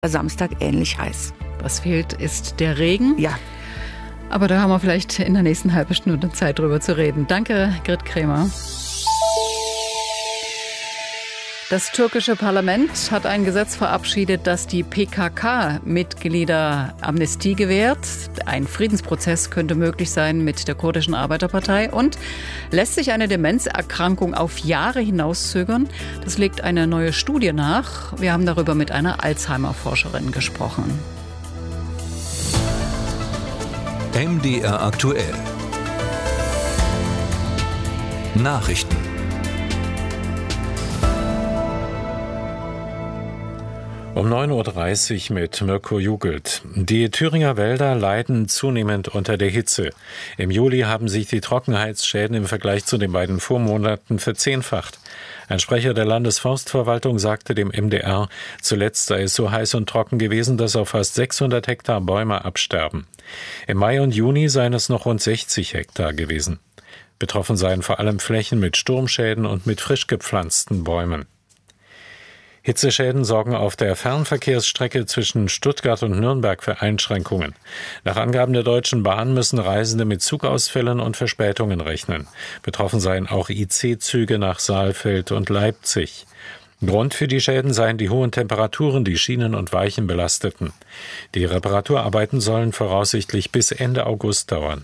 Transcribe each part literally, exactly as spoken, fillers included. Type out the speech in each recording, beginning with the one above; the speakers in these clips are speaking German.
Samstag ähnlich heiß. Was fehlt, ist der Regen. Ja. Aber da haben wir vielleicht in der nächsten halben Stunde Zeit, drüber zu reden. Danke, Grit Kremer. Das türkische Parlament hat ein Gesetz verabschiedet, das die P K K-Mitglieder Amnestie gewährt. Ein Friedensprozess könnte möglich sein mit der kurdischen Arbeiterpartei und lässt sich eine Demenzerkrankung auf Jahre hinauszögern. Das legt eine neue Studie nach. Wir haben darüber mit einer Alzheimer-Forscherin gesprochen. M D R aktuell. Nachrichten. Um neun Uhr dreißig mit Mirko Jugelt. Die Thüringer Wälder leiden zunehmend unter der Hitze. Im Juli haben sich die Trockenheitsschäden im Vergleich zu den beiden Vormonaten verzehnfacht. Ein Sprecher der Landesforstverwaltung sagte dem M D R, zuletzt sei es so heiß und trocken gewesen, dass auf fast sechshundert Hektar Bäume absterben. Im Mai und Juni seien es noch rund sechzig Hektar gewesen. Betroffen seien vor allem Flächen mit Sturmschäden und mit frisch gepflanzten Bäumen. Hitzeschäden sorgen auf der Fernverkehrsstrecke zwischen Stuttgart und Nürnberg für Einschränkungen. Nach Angaben der Deutschen Bahn müssen Reisende mit Zugausfällen und Verspätungen rechnen. Betroffen seien auch I C-Züge nach Saalfeld und Leipzig. Grund für die Schäden seien die hohen Temperaturen, die Schienen und Weichen belasteten. Die Reparaturarbeiten sollen voraussichtlich bis Ende August dauern.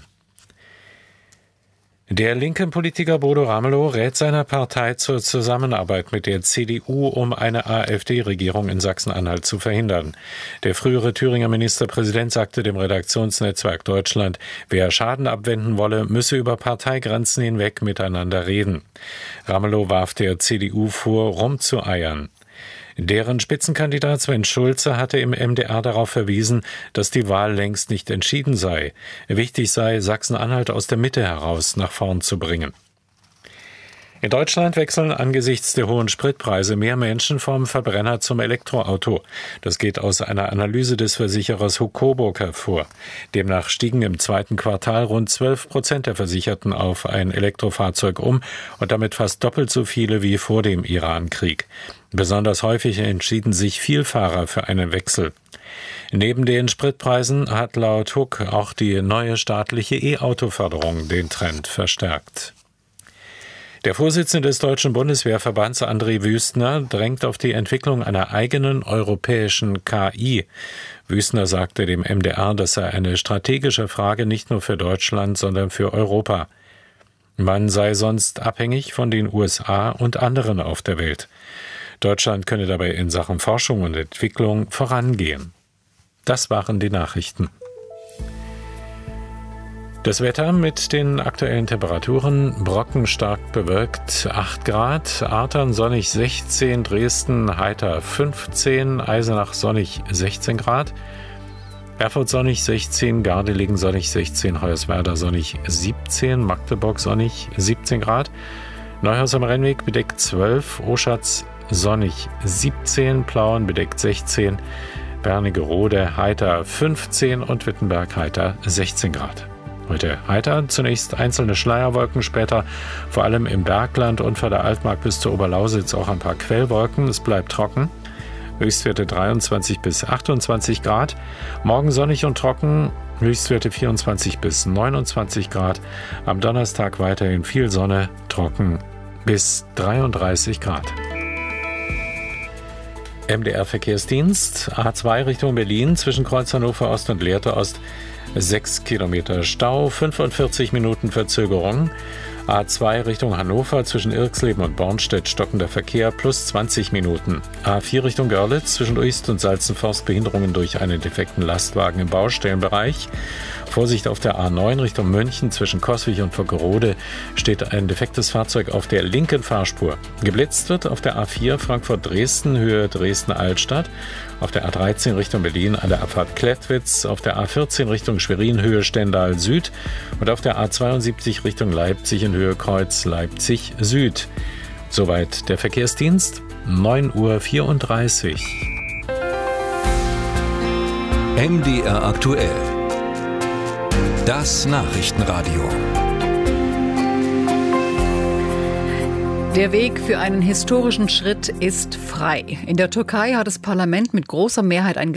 Der linke Politiker Bodo Ramelow rät seiner Partei zur Zusammenarbeit mit der C D U, um eine AfD-Regierung in Sachsen-Anhalt zu verhindern. Der frühere Thüringer Ministerpräsident sagte dem Redaktionsnetzwerk Deutschland, wer Schaden abwenden wolle, müsse über Parteigrenzen hinweg miteinander reden. Ramelow warf der C D U vor, rumzueiern. Deren Spitzenkandidat Sven Schulze hatte im M D R darauf verwiesen, dass die Wahl längst nicht entschieden sei. Wichtig sei, Sachsen-Anhalt aus der Mitte heraus nach vorn zu bringen. In Deutschland wechseln angesichts der hohen Spritpreise mehr Menschen vom Verbrenner zum Elektroauto. Das geht aus einer Analyse des Versicherers Hucoburg hervor. Demnach stiegen im zweiten Quartal rund zwölf Prozent der Versicherten auf ein Elektrofahrzeug um und damit fast doppelt so viele wie vor dem Iran-Krieg. Besonders häufig entschieden sich Vielfahrer für einen Wechsel. Neben den Spritpreisen hat laut Huck auch die neue staatliche E-Auto-Förderung den Trend verstärkt. Der Vorsitzende des Deutschen Bundeswehrverbands André Wüstner drängt auf die Entwicklung einer eigenen europäischen K I. Wüstner sagte dem M D R, das sei eine strategische Frage nicht nur für Deutschland, sondern für Europa. Man sei sonst abhängig von den U S A und anderen auf der Welt. Deutschland könne dabei in Sachen Forschung und Entwicklung vorangehen. Das waren die Nachrichten. Das Wetter mit den aktuellen Temperaturen: Brocken stark bewölkt acht Grad, Artern sonnig sechzehn, Dresden heiter fünfzehn, Eisenach sonnig sechzehn Grad, Erfurt sonnig sechzehn, Gardelegen sonnig sechzehn, Hoyerswerda sonnig siebzehn, Magdeburg sonnig siebzehn Grad, Neuhaus am Rennweg bedeckt zwölf, Oschatz sonnig siebzehn, Plauen bedeckt sechzehn, Wernigerode heiter fünfzehn und Wittenberg heiter sechzehn Grad. Heute heiter, zunächst einzelne Schleierwolken, später vor allem im Bergland und vor der Altmark bis zur Oberlausitz auch ein paar Quellwolken. Es bleibt trocken. Höchstwerte dreiundzwanzig bis achtundzwanzig Grad. Morgen sonnig und trocken, Höchstwerte vierundzwanzig bis neunundzwanzig Grad. Am Donnerstag weiterhin viel Sonne, trocken bis dreiunddreißig Grad. M D R-Verkehrsdienst, A zwei Richtung Berlin, zwischen Kreuz Hannover Ost und Lehrte Ost, sechs Kilometer Stau, fünfundvierzig Minuten Verzögerung. A zwei Richtung Hannover, zwischen Irxleben und Bornstedt stockender Verkehr, plus zwanzig Minuten. A vier Richtung Görlitz, zwischen Uist und Salzenforst Behinderungen durch einen defekten Lastwagen im Baustellenbereich. Vorsicht auf der A neun Richtung München, zwischen Coswig und Vockerode steht ein defektes Fahrzeug auf der linken Fahrspur. Geblitzt wird auf der A vier Frankfurt-Dresden, Höhe Dresden-Altstadt, auf der A dreizehn Richtung Berlin an der Abfahrt Klettwitz, auf der A vierzehn Richtung Schwerin, Höhe Stendal Süd und auf der A zweiundsiebzig Richtung Leipzig in Höhe Kreuz Leipzig Süd. Soweit der Verkehrsdienst, neun Uhr vierunddreißig. M D R aktuell. Das Nachrichtenradio. Der Weg für einen historischen Schritt ist frei. In der Türkei hat das Parlament mit großer Mehrheit ein